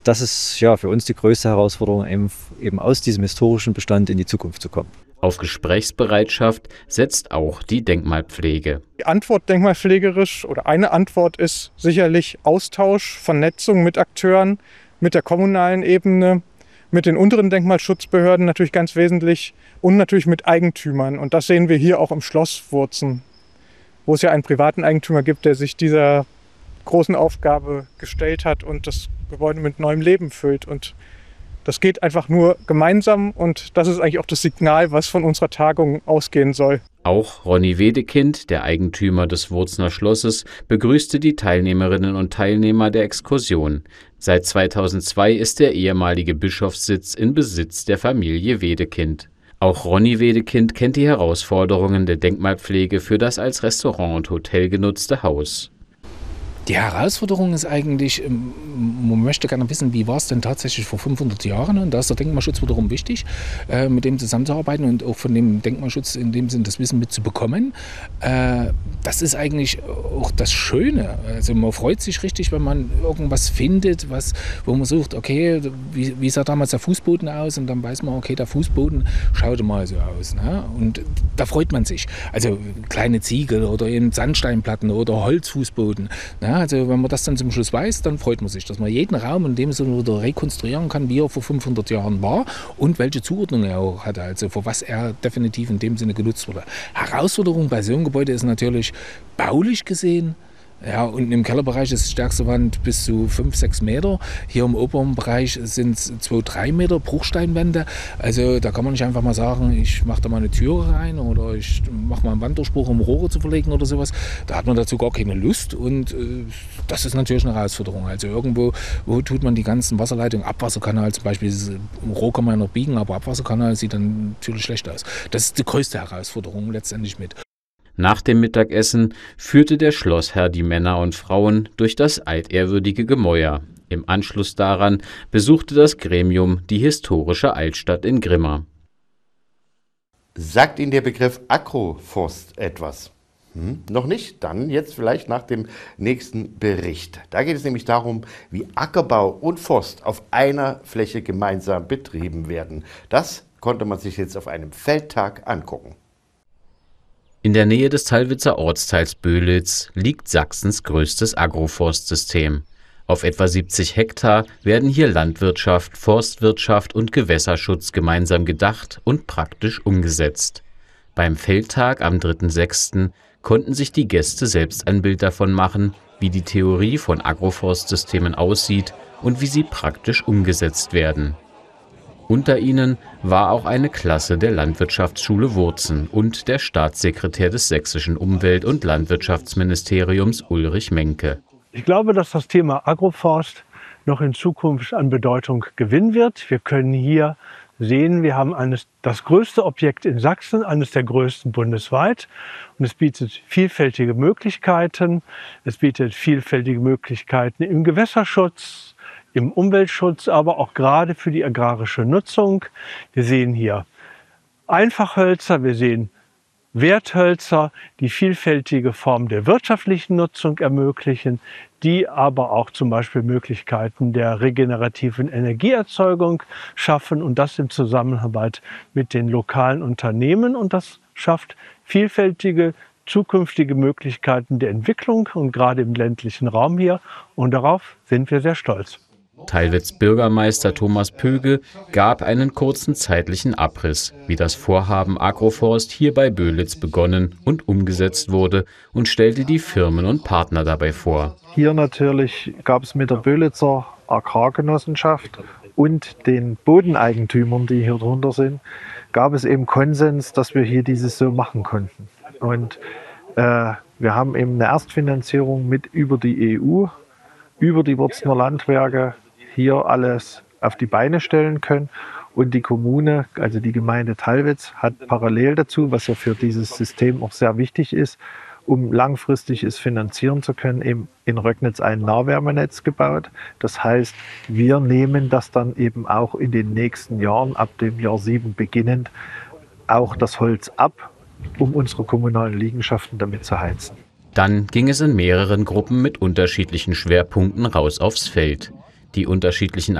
Das ist ja für uns die größte Herausforderung, eben aus diesem historischen Bestand in die Zukunft zu kommen. Auf Gesprächsbereitschaft setzt auch die Denkmalpflege. Die Antwort denkmalpflegerisch oder eine Antwort ist sicherlich Austausch, Vernetzung mit Akteuren, mit der kommunalen Ebene, mit den unteren Denkmalschutzbehörden natürlich ganz wesentlich und natürlich mit Eigentümern. Und das sehen wir hier auch im Schloss Wurzen, wo es ja einen privaten Eigentümer gibt, der sich dieser großen Aufgabe gestellt hat und das Gebäude mit neuem Leben füllt. Und das geht einfach nur gemeinsam und das ist eigentlich auch das Signal, was von unserer Tagung ausgehen soll. Auch Ronny Wedekind, der Eigentümer des Wurzner Schlosses, begrüßte die Teilnehmerinnen und Teilnehmer der Exkursion. Seit 2002 ist der ehemalige Bischofssitz in Besitz der Familie Wedekind. Auch Ronny Wedekind kennt die Herausforderungen der Denkmalpflege für das als Restaurant und Hotel genutzte Haus. Die Herausforderung ist eigentlich, man möchte gerne wissen, wie war es denn tatsächlich vor 500 Jahren, und da ist der Denkmalschutz wiederum wichtig, mit dem zusammenzuarbeiten und auch von dem Denkmalschutz in dem Sinn das Wissen mitzubekommen. Das ist eigentlich auch das Schöne. Also man freut sich richtig, wenn man irgendwas findet, wo man sucht, okay, wie sah damals der Fußboden aus, und dann weiß man, okay, der Fußboden schaute mal so aus. Ne? Und da freut man sich. Also kleine Ziegel oder eben Sandsteinplatten oder Holzfußboden. Ne? Also wenn man das dann zum Schluss weiß, dann freut man sich, dass man jeden Raum in dem Sinne wieder rekonstruieren kann, wie er vor 500 Jahren war und welche Zuordnung er auch hatte, also für was er definitiv in dem Sinne genutzt wurde. Herausforderung bei so einem Gebäude ist natürlich baulich gesehen. Ja, unten im Kellerbereich ist die stärkste Wand bis zu 5-6 Meter. Hier im oberen Bereich sind es 2-3 Meter Bruchsteinwände. Also da kann man nicht einfach mal sagen, ich mache da mal eine Tür rein oder ich mache mal einen Wanddurchbruch, um Rohre zu verlegen oder sowas. Da hat man dazu gar keine Lust und das ist natürlich eine Herausforderung. Also irgendwo, wo tut man die ganzen Wasserleitungen, Abwasserkanal zum Beispiel, Rohr kann man ja noch biegen, aber Abwasserkanal sieht dann natürlich schlecht aus. Das ist die größte Herausforderung letztendlich mit. Nach dem Mittagessen führte der Schlossherr die Männer und Frauen durch das altehrwürdige Gemäuer. Im Anschluss daran besuchte das Gremium die historische Altstadt in Grimma. Sagt Ihnen der Begriff Agroforst etwas? Noch nicht? Dann jetzt vielleicht nach dem nächsten Bericht. Da geht es nämlich darum, wie Ackerbau und Forst auf einer Fläche gemeinsam betrieben werden. Das konnte man sich jetzt auf einem Feldtag angucken. In der Nähe des Tallwitzer Ortsteils Böhlitz liegt Sachsens größtes Agroforstsystem. Auf etwa 70 Hektar werden hier Landwirtschaft, Forstwirtschaft und Gewässerschutz gemeinsam gedacht und praktisch umgesetzt. Beim Feldtag am 3.6. konnten sich die Gäste selbst ein Bild davon machen, wie die Theorie von Agroforstsystemen aussieht und wie sie praktisch umgesetzt werden. Unter ihnen war auch eine Klasse der Landwirtschaftsschule Wurzen und der Staatssekretär des sächsischen Umwelt- und Landwirtschaftsministeriums Ulrich Menke. Ich glaube, dass das Thema Agroforst noch in Zukunft an Bedeutung gewinnen wird. Wir können hier sehen, wir haben das größte Objekt in Sachsen, eines der größten bundesweit. Und es bietet vielfältige Möglichkeiten. Es bietet vielfältige Möglichkeiten im Gewässerschutz, im Umweltschutz, aber auch gerade für die agrarische Nutzung. Wir sehen hier Einfachhölzer, wir sehen Werthölzer, die vielfältige Formen der wirtschaftlichen Nutzung ermöglichen, die aber auch zum Beispiel Möglichkeiten der regenerativen Energieerzeugung schaffen und das in Zusammenarbeit mit den lokalen Unternehmen. Und das schafft vielfältige zukünftige Möglichkeiten der Entwicklung und gerade im ländlichen Raum hier. Und darauf sind wir sehr stolz. Tallwitz Bürgermeister Thomas Pöge gab einen kurzen zeitlichen Abriss, wie das Vorhaben Agroforst hier bei Böhlitz begonnen und umgesetzt wurde, und stellte die Firmen und Partner dabei vor. Hier natürlich gab es mit der Böhlitzer Agrargenossenschaft und den Bodeneigentümern, die hier drunter sind, gab es eben Konsens, dass wir hier dieses so machen konnten. Und wir haben eben eine Erstfinanzierung mit über die EU, über die Wurzner Landwerke hier alles auf die Beine stellen können. Und die Kommune, also die Gemeinde Tallwitz, hat parallel dazu, was ja für dieses System auch sehr wichtig ist, um langfristig es finanzieren zu können, eben in Röcknitz ein Nahwärmenetz gebaut. Das heißt, wir nehmen das dann eben auch in den nächsten Jahren, ab dem Jahr 7 beginnend, auch das Holz ab, um unsere kommunalen Liegenschaften damit zu heizen. Dann ging es in mehreren Gruppen mit unterschiedlichen Schwerpunkten raus aufs Feld. Die unterschiedlichen